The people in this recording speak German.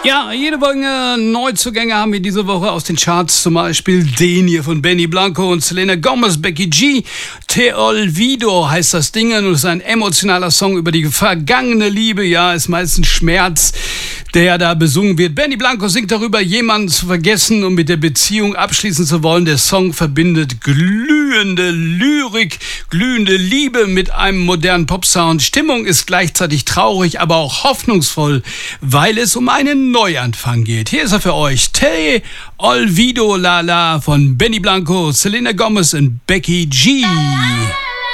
Ja, jede Menge Neuzugänge haben wir diese Woche aus den Charts. Zum Beispiel den hier von Benny Blanco und Selena Gomez, Becky G. Te Olvido heißt das Ding und ist ein emotionaler Song über die vergangene Liebe. Ja, ist meistens Schmerz, der da besungen wird. Benny Blanco singt darüber, jemanden zu vergessen und mit der Beziehung abschließen zu wollen. Der Song verbindet glühende Lyrik, glühende Liebe mit einem modernen Popsound. Stimmung ist gleichzeitig traurig, aber auch hoffnungsvoll, weil es um einen Neuanfang geht. Hier ist er für euch. Te Olvido La La von Benny Blanco, Selena Gomez und Becky G.